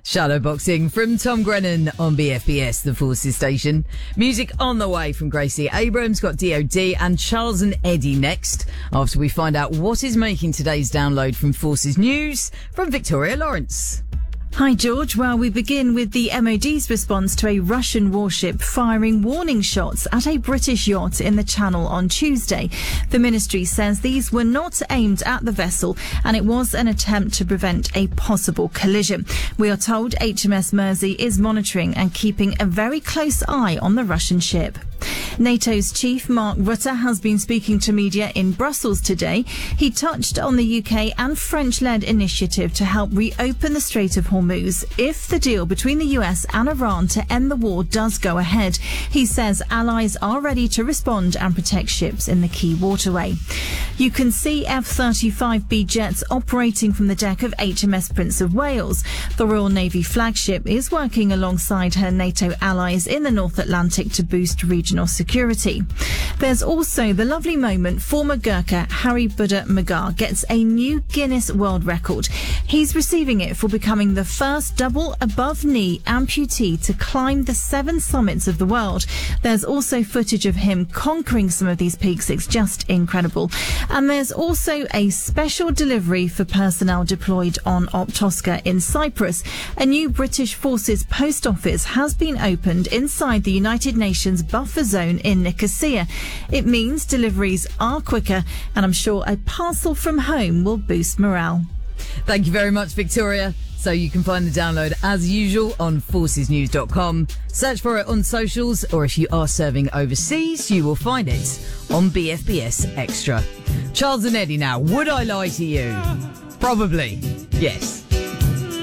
Shadowboxing from Tom Grennan on BFBS, the Forces station. Music on the way from Gracie Abrams, got DOD and Charles and Eddie next, after we find out what is making today's download from Forces News from Victoria Lawrence. Hi, George. Well, we begin with the MOD's response to a Russian warship firing warning shots at a British yacht in the Channel on Tuesday. The ministry says these were not aimed at the vessel and it was an attempt to prevent a possible collision. We are told HMS Mersey is monitoring and keeping a very close eye on the Russian ship. NATO's chief, Mark Rutte, has been speaking to media in Brussels today. He touched on the UK and French-led initiative to help reopen the Strait of Hormuz if the deal between the US and Iran to end the war does go ahead. He says allies are ready to respond and protect ships in the key waterway. You can see F-35B jets operating from the deck of HMS Prince of Wales. The Royal Navy flagship is working alongside her NATO allies in the North Atlantic to boost regional security. There's also the lovely moment former Gurkha Harry Buddha Magar gets a new Guinness World Record. He's receiving it for becoming the first double above knee amputee to climb the 7 summits of the world. There's also footage of him conquering some of these peaks. It's just incredible. And there's also a special delivery for personnel deployed on Optosca in Cyprus. A new British Forces post office has been opened inside the United Nations buffer zone in Nicosia. It means deliveries are quicker, and I'm sure a parcel from home will boost morale. Thank you very much, Victoria. So you can find the download as usual on forcesnews.com. Search for it on socials, or if you are serving overseas, you will find it on BFBS Extra. Charles and Eddie now. Would I lie to you? Probably. Yes.